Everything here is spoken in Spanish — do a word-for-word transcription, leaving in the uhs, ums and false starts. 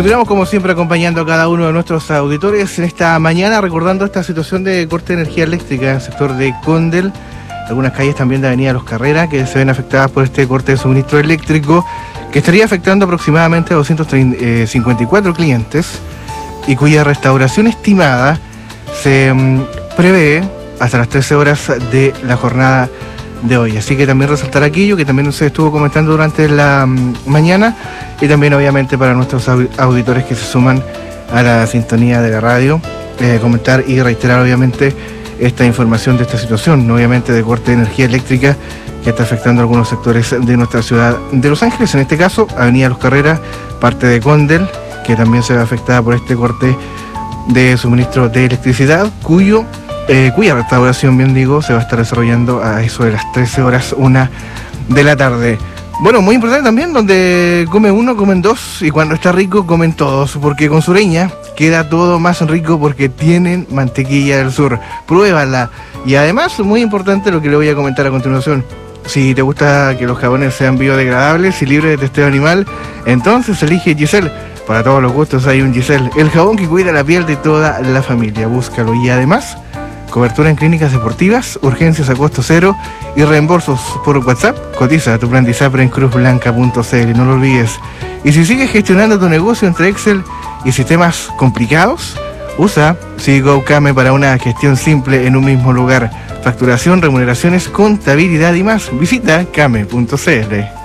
Continuamos como siempre acompañando a cada uno de nuestros auditores en esta mañana, recordando esta situación de corte de energía eléctrica en el sector de Condel, algunas calles también de Avenida Los Carreras que se ven afectadas por este corte de suministro eléctrico que estaría afectando aproximadamente a doscientos cincuenta y cuatro clientes y cuya restauración estimada se um, prevé hasta las trece horas de la jornada de hoy. Así que también resaltar aquello que también se estuvo comentando durante la um, mañana y también obviamente para nuestros auditores que se suman a la sintonía de la radio, eh, comentar y reiterar obviamente esta información de esta situación, obviamente de corte de energía eléctrica que está afectando a algunos sectores de nuestra ciudad de Los Ángeles, en este caso Avenida Los Carreras, parte de Condel, que también se ve afectada por este corte de suministro de electricidad, cuyo eh, cuya restauración, bien digo, se va a estar desarrollando a eso de las trece horas, una de la tarde. Bueno, muy importante también, donde come uno, comen dos, y cuando está rico, comen todos, porque con Sureña queda todo más rico porque tienen mantequilla del sur. Pruébala. Y además, muy importante lo que le voy a comentar a continuación. Si te gusta que los jabones sean biodegradables y libres de testeo animal, entonces elige Giselle. Para todos los gustos hay un Giselle, el jabón que cuida la piel de toda la familia. Búscalo. Y además, cobertura en clínicas deportivas, urgencias a costo cero y reembolsos por WhatsApp. Cotiza tu plan Disapre en cruz blanca punto c l, no lo olvides. Y si sigues gestionando tu negocio entre Excel y sistemas complicados, usa SeaGoCame para una gestión simple en un mismo lugar. Facturación, remuneraciones, contabilidad y más. Visita came punto c l.